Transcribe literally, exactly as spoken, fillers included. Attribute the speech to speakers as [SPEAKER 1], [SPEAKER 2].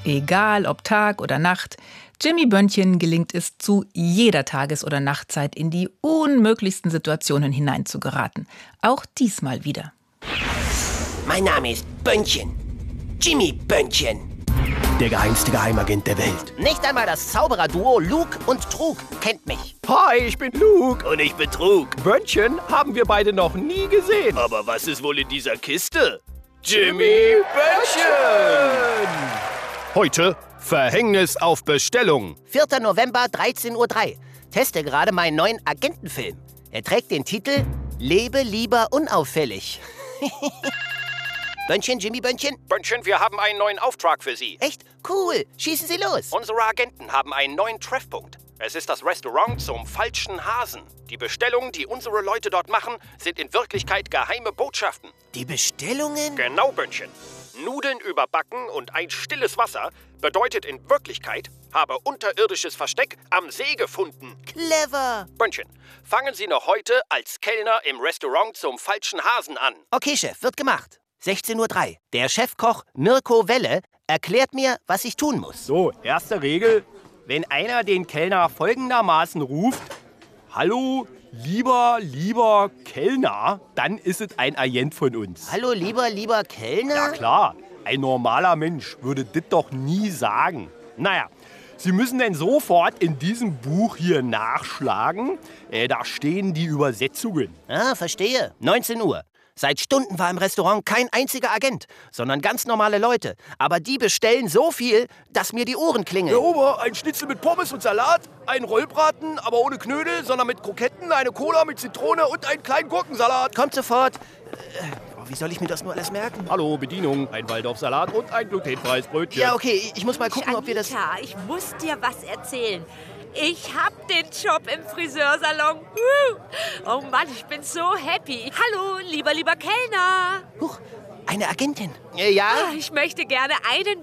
[SPEAKER 1] Egal ob Tag oder Nacht, Jimmy Bönnchen gelingt es, zu jeder Tages- oder Nachtzeit in die unmöglichsten Situationen hineinzugeraten. Auch diesmal wieder.
[SPEAKER 2] Mein Name ist Bönnchen. Jimmy Bönnchen.
[SPEAKER 3] Der geheimste Geheimagent der Welt.
[SPEAKER 2] Nicht einmal das Zaubererduo Luke und Trug kennt mich.
[SPEAKER 3] Hi, ich bin Luke.
[SPEAKER 4] Und ich bin Trug.
[SPEAKER 3] Bönnchen haben wir beide noch nie gesehen.
[SPEAKER 4] Aber was ist wohl in dieser Kiste? Jimmy Bönnchen!
[SPEAKER 3] Heute Verhängnis auf Bestellung.
[SPEAKER 2] vierter November, dreizehn Uhr drei. Teste gerade meinen neuen Agentenfilm. Er trägt den Titel Lebe lieber unauffällig. Bönnchen, Jimmy Bönnchen?
[SPEAKER 4] Bönnchen, wir haben einen neuen Auftrag für Sie.
[SPEAKER 2] Echt? Cool. Schießen Sie los.
[SPEAKER 4] Unsere Agenten haben einen neuen Treffpunkt. Es ist das Restaurant zum falschen Hasen. Die Bestellungen, die unsere Leute dort machen, sind in Wirklichkeit geheime Botschaften.
[SPEAKER 2] Die Bestellungen?
[SPEAKER 4] Genau, Bönnchen. Nudeln überbacken und ein stilles Wasser bedeutet in Wirklichkeit, habe unterirdisches Versteck am See gefunden.
[SPEAKER 2] Clever.
[SPEAKER 4] Bönnchen, fangen Sie noch heute als Kellner im Restaurant zum falschen Hasen an.
[SPEAKER 2] Okay, Chef, wird gemacht. sechzehn Uhr drei. Der Chefkoch Mirko Welle erklärt mir, was ich tun muss.
[SPEAKER 3] So, erste Regel. Wenn einer den Kellner folgendermaßen ruft: Hallo, lieber, lieber Kellner, dann ist es ein Agent von uns.
[SPEAKER 2] Hallo, lieber, lieber Kellner?
[SPEAKER 3] Ja klar, ein normaler Mensch würde das doch nie sagen. Naja, Sie müssen denn sofort in diesem Buch hier nachschlagen. Äh, da stehen die Übersetzungen.
[SPEAKER 2] Ah, verstehe. neunzehn Uhr. Seit Stunden war im Restaurant kein einziger Agent, sondern ganz normale Leute. Aber die bestellen so viel, dass mir die Ohren klingeln.
[SPEAKER 3] Herr Ober, ein Schnitzel mit Pommes und Salat, ein Rollbraten, aber ohne Knödel, sondern mit Kroketten, eine Cola mit Zitrone und einen kleinen Gurkensalat.
[SPEAKER 2] Kommt sofort. Äh, wie soll ich mir das nur alles merken?
[SPEAKER 3] Hallo, Bedienung, ein Waldorfsalat und ein glutenfreies Brötchen.
[SPEAKER 2] Ja, okay, ich muss mal gucken, ob wir das...
[SPEAKER 5] Anita, ich muss dir was erzählen. Ich hab den Job im Friseursalon. Oh Mann, ich bin so happy. Hallo, lieber, lieber Kellner.
[SPEAKER 2] Huch, eine Agentin. Äh, ja?
[SPEAKER 5] Ich möchte gerne einen